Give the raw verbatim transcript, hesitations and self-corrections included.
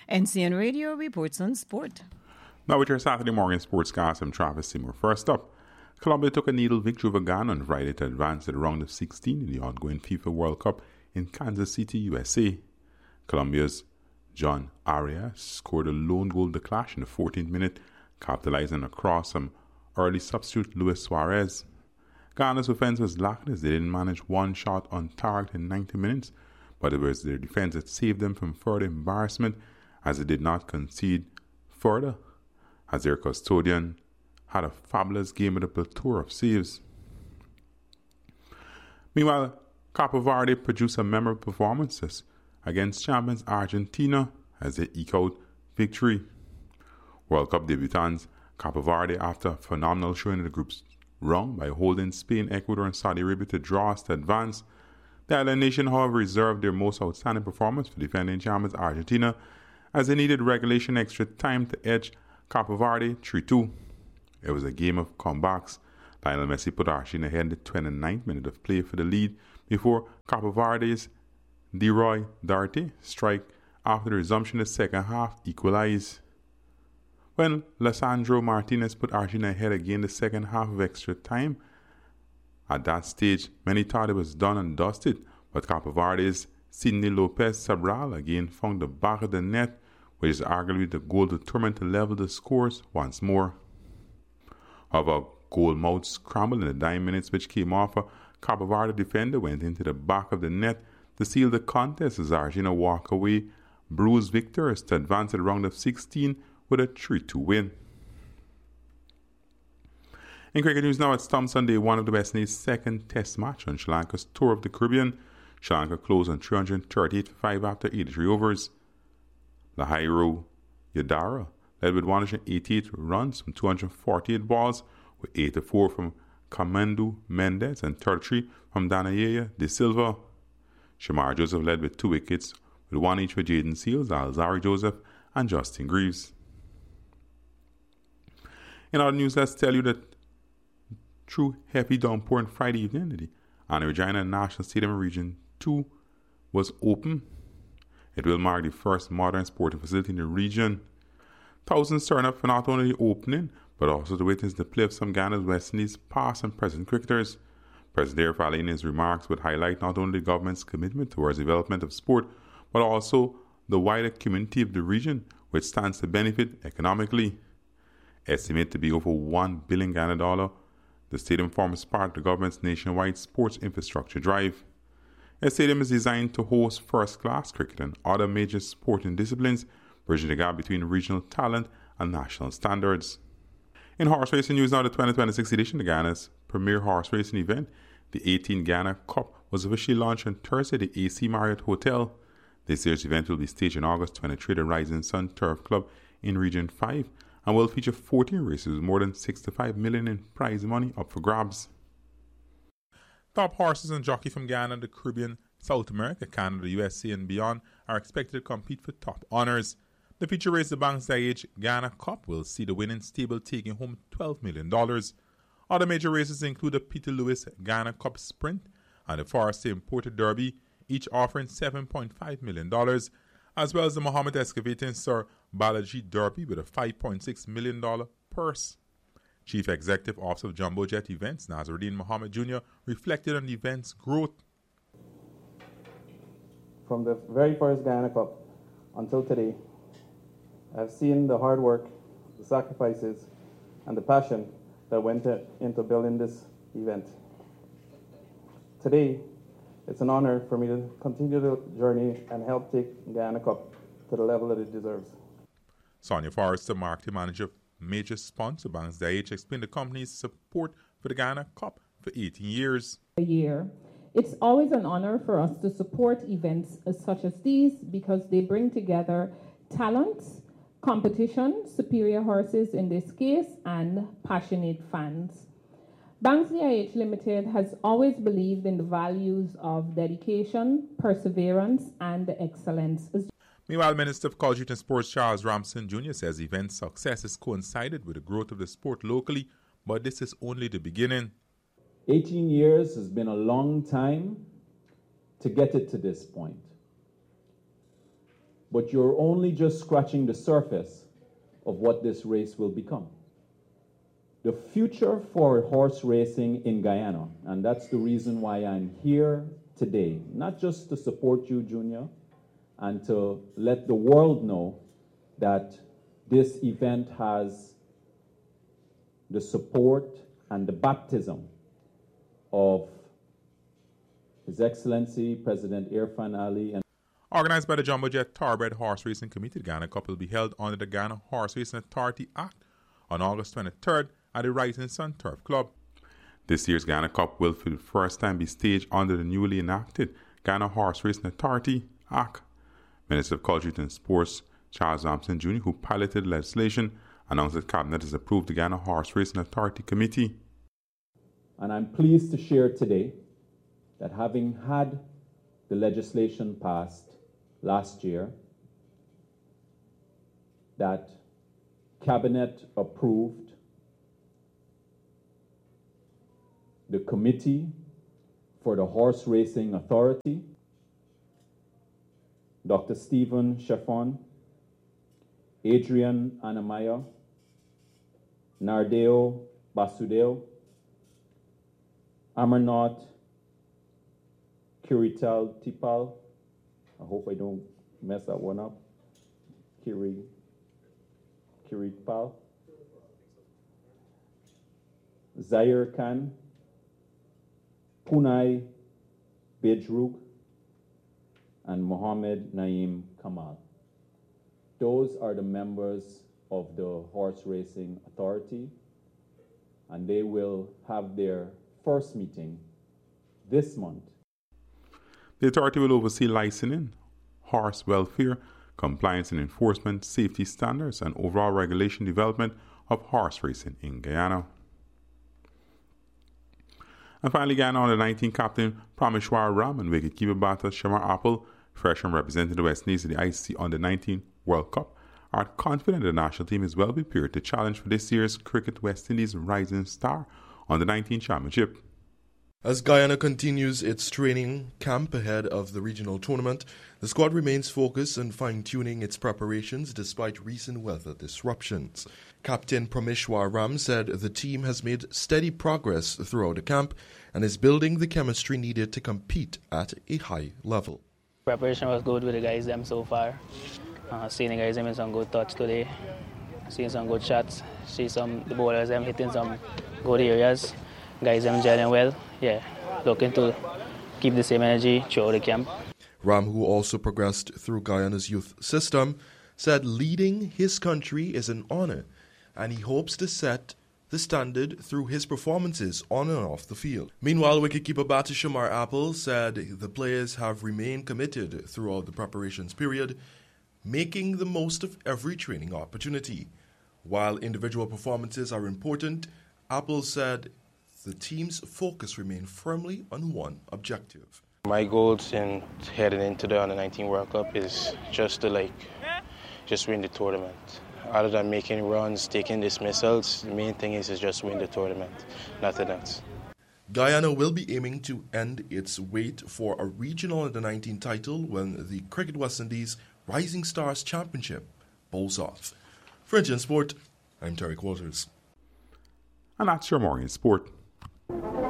N C N Radio reports on sport. Now with your Saturday morning sportscast, I'm Travis Seymour. First up, Colombia took a needle victory over Ghana on Friday to advance to the round of sixteen in the ongoing FIFA World Cup in Kansas City, U S A. Colombia's John Arias scored a lone goal of the clash in the fourteenth minute, capitalizing across from early substitute Luis Suarez. Ghana's offense was lacking as they didn't manage one shot on target in ninety minutes, but it was their defense that saved them from further embarrassment as they did not concede further, as their custodian had a fabulous game with a plethora of saves. Meanwhile, Cape Verde produced a memorable performances against champions Argentina as they eke out victory. World Cup debutants Cape Verde, after a phenomenal showing in the group's round by holding Spain, Ecuador and Saudi Arabia to draws to advance. The island nation, however, reserved their most outstanding performance for defending champions Argentina as they needed regulation extra time to edge Cape Verde three two. It was a game of comebacks. Lionel Messi put Argentina ahead in the twenty-ninth minute of play for the lead before Cape Verde's Leroy Duarte strike after the resumption of the second half equalized. When Lisandro Martinez put Argentina ahead again in the second half of extra time, at that stage many thought it was done and dusted, but Cape Verde's Sidney Lopez Sobral again found the back of the net, which is arguably the goal determined to level the scores once more. However, goal-mouth scramble in the dying minutes which came off a Cape Verde defender went into the back of the net to seal the contest as Argentina walk away bruised victors to advance to the round of sixteen with a three two win. In cricket news now, it's Tom Sunday, one of the West Indies' second test match on Sri Lanka's tour of the Caribbean. Sri Lanka closed on three hundred thirty-eight for five after eighty-three overs. Lahiru Yadara led with one hundred eighty-eight runs from two hundred forty-eight balls, with eighty-four from Kamandu Mendez and thirty-three from Danayaya De Silva. Shamar Joseph led with two wickets, with one each for Jaden Seals, Alzari Joseph and Justin Greaves. In other news, let's tell you that through heavy downpour on Friday evening, the Anna Regina National Stadium in Region two was open. It will mark the first modern sporting facility in the region. Thousands turn up for not only the opening, but also to witness the play of some Ghana's West Indies past and present cricketers. President Fali in his remarks would highlight not only the government's commitment towards the development of sport, but also the wider community of the region, which stands to benefit economically. Estimated to be over one billion Ghana dollar, the stadium forms part of the government's nationwide sports infrastructure drive. The stadium is designed to host first-class cricket and other major sporting disciplines, bridging the gap between regional talent and national standards. In horse racing news now, the twenty twenty-six edition of Ghana's premier horse racing event, the eighteenth Ghana Cup, was officially launched on Thursday at the A C Marriott Hotel. This year's event will be staged on August twenty-third at the Rising Sun Turf Club in Region five and will feature fourteen races with more than sixty-five million dollars in prize money up for grabs. Top horses and jockey from Ghana, the Caribbean, South America, Canada, U S A and beyond are expected to compete for top honours. The feature race, the Banks Age Ghana Cup, will see the winning stable taking home twelve million dollars. Other major races include the Peter Lewis Ghana Cup Sprint and the Forest Imported Derby, each offering seven point five million dollars, as well as the Mohammed Excavating Sir Balaji Derby with a five point six million dollars purse. Chief Executive Officer of Jumbo Jet Events, Nazaruddin Mohammed Junior, reflected on the event's growth. From the very first Ghana Cup until today, I've seen the hard work, the sacrifices, and the passion that went into building this event. Today, it's an honor for me to continue the journey and help take Ghana Cup to the level that it deserves. Sonia Forrester, marketing manager of major sponsor Banks Diage, explained the company's support for the Ghana Cup for eighteen years. A year. It's always an honor for us to support events such as these because they bring together talents, competition, superior horses in this case, and passionate fans. Banks D I H Limited has always believed in the values of dedication, perseverance, and excellence. Meanwhile, Minister of Culture and Sports Charles Ramson Junior says the event's success has coincided with the growth of the sport locally, but this is only the beginning. eighteen years has been a long time to get it to this point. but you're only just scratching the surface of what this race will become. The future for horse racing in Guyana, and that's the reason why I'm here today, not just to support you, Junior, and to let the world know that this event has the support and the baptism of His Excellency President Irfaan Ali. And Organized by the Jumbo Jet Thoroughbred Horse Racing Committee, the Guyana Cup will be held under the Guyana Horse Racing Authority Act on August twenty-third at the Rising Sun Turf Club. This year's Guyana Cup will for the first time be staged under the newly enacted Guyana Horse Racing Authority Act. Minister of Culture and Sports Charles Thompson Junior, who piloted the legislation, announced that Cabinet has approved the Guyana Horse Racing Authority Committee. And I'm pleased to share today that having had the legislation passed last year, that Cabinet approved the Committee for the Horse Racing Authority, Doctor Stephen Cheffon, Adrian Anamaya, Nardeo Basudeo, Amarnath Kirital Tipal, I hope I don't mess that one up, Kiri, Kiritpal, Zaire Khan, Punai Bejrug, and Mohammed Naeem Kamal. Those are the members of the Horse Racing Authority, and they will have their first meeting this month. The authority will oversee licensing, horse welfare, compliance and enforcement, safety standards, and overall regulation development of horse racing in Guyana. And finally, Guyana under nineteen captain Prameshwar Ram and wicketkeeper batter Shamar Apple, freshman representing the West Indies in the I C C under nineteen World Cup, are confident the national team is well prepared to challenge for this year's Cricket West Indies Rising Star under nineteen Championship. As Guyana continues its training camp ahead of the regional tournament, the squad remains focused on fine-tuning its preparations despite recent weather disruptions. Captain Prameshwar Ram said the team has made steady progress throughout the camp and is building the chemistry needed to compete at a high level. Preparation was good with the guys them so far. Uh, seeing the guys them in some good touch today, seeing some good shots, see some the bowlers them hitting some good areas. Guys, I'm gelling well. Yeah, looking to keep the same energy throughout the camp. Ram, who also progressed through Guyana's youth system, said leading his country is an honor, and he hopes to set the standard through his performances on and off the field. Meanwhile, wicketkeeper batter Shamar Apple said the players have remained committed throughout the preparations period, making the most of every training opportunity. While individual performances are important, Apple said the team's focus remained firmly on one objective. My goals in heading into the under nineteen World Cup is just to like, just win the tournament. Other than making runs, taking dismissals, the main thing is, is just win the tournament, nothing else. Guyana will be aiming to end its wait for a regional under nineteen title when the Cricket West Indies Rising Stars Championship bowls off. For N T N Sport, I'm Tarek Walters. And that's your morning sport.